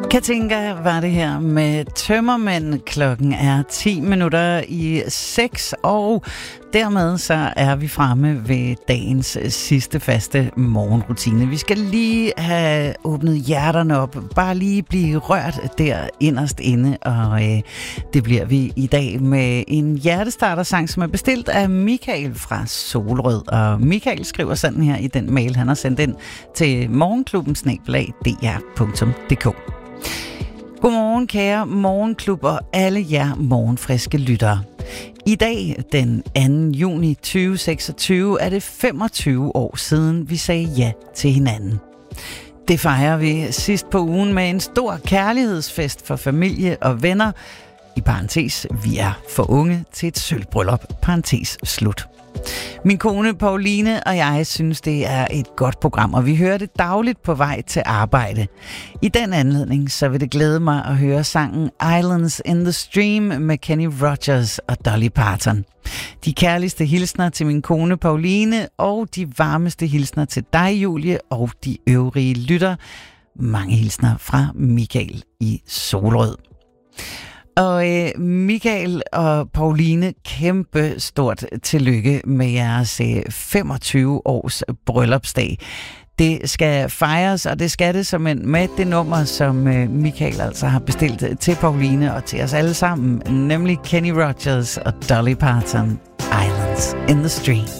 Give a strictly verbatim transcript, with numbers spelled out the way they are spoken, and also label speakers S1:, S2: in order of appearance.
S1: Katinka var det her med Tømmermænd. Klokken er ti minutter i seks, og dermed så er vi fremme ved dagens sidste faste morgenrutine. Vi skal lige have åbnet hjerterne op, bare lige blive rørt der inderst inde, og øh, det bliver vi i dag med en hjertestartersang, som er bestilt af Michael fra Solrød. Og Michael skriver sådan her i den mail, han har sendt ind til morgenklubben snabel-a d r punktum d k. Godmorgen, kære morgenklub og alle jer morgenfriske lyttere. I dag, den anden juni tyve seksogtyve, er det femogtyve år siden, vi sagde ja til hinanden. Det fejrer vi sidst på ugen med en stor kærlighedsfest for familie og venner. I parentes, vi er for unge til et sølvbryllup. Parentes slut. Min kone Pauline og jeg synes, det er et godt program, og vi hører det dagligt på vej til arbejde. I den anledning, så vil det glæde mig at høre sangen Islands in the Stream med Kenny Rogers og Dolly Parton. De kærligste hilsner til min kone Pauline, og de varmeste hilsner til dig, Julie, og de øvrige lytter. Mange hilsner fra Michael i Solrød. Og øh, Michael og Pauline, kæmpe stort tillykke med jeres øh, femogtyve års bryllupsdag. Det skal fejres, og det skal det som en med det nummer, som øh, Michael altså har bestilt til Pauline og til os alle sammen, nemlig Kenny Rogers og Dolly Parton, Islands in the Stream.